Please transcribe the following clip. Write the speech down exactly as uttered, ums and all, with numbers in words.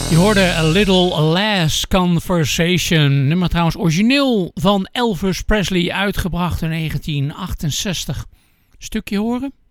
Je hoorde A Little Last Conversation. Nummer trouwens origineel van Elvis Presley, uitgebracht in negentien achtenzestig. Stukje horen?